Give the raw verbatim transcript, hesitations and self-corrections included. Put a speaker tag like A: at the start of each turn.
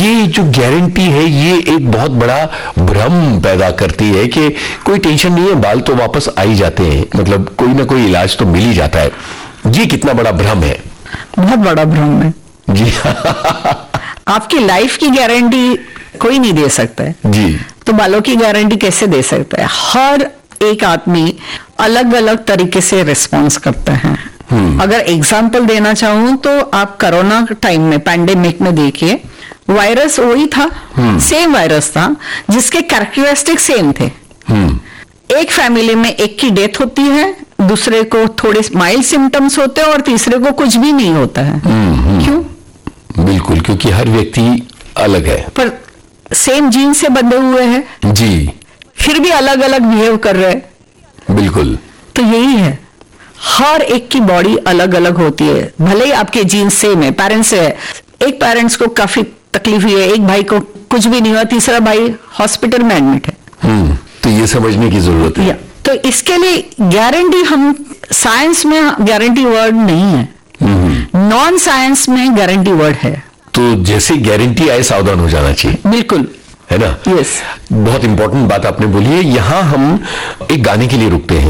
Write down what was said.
A: ये जो गारंटी है ये एक बहुत बड़ा भ्रम पैदा करती है कि कोई टेंशन नहीं है, बाल तो वापस आ ही जाते हैं, मतलब कोई ना कोई इलाज तो मिल ही जाता है। ये कितना बड़ा भ्रम है?
B: बहुत बड़ा भ्रम है
A: जी।
B: आपकी लाइफ की गारंटी कोई नहीं दे सकता है
A: जी।
B: तो बालों की गारंटी कैसे दे सकता है? हर एक आदमी अलग अलग तरीके से रिस्पॉन्स करता है। अगर एग्जाम्पल देना चाहूं तो आप कोरोना टाइम में, पैंडेमिक में देखिए, वायरस वही था, सेम वायरस था जिसके कैरेक्टरिस्टिक सेम थे। एक फैमिली में एक की डेथ होती है, दूसरे को थोड़े माइल्ड सिम्टम्स होते हैं और तीसरे को कुछ भी नहीं होता है। क्यों?
A: बिल्कुल, क्योंकि हर व्यक्ति अलग है,
B: पर सेम जीन से बंधे हुए हैं
A: जी,
B: फिर भी अलग अलग बिहेव कर रहे हैं।
A: बिल्कुल।
B: तो यही है, हर एक की बॉडी अलग अलग होती है, भले ही आपके जीन सेम है, पेरेंट्स से है। एक पेरेंट्स को काफी तकलीफ हुई है, एक भाई को कुछ भी नहीं हुआ, तीसरा भाई हॉस्पिटल में एडमिट है।
A: हम्म तो ये समझने की जरूरत है।
B: तो इसके लिए गारंटी, हम साइंस में गारंटी वर्ड नहीं है, नॉन साइंस में गारंटी वर्ड है।
A: तो जैसे गारंटी आए सावधान हो जाना चाहिए,
B: बिल्कुल,
A: है ना?
B: यस।
A: बहुत इंपॉर्टेंट बात आपने बोली है। यहां हम एक गाने के लिए रुकते हैं।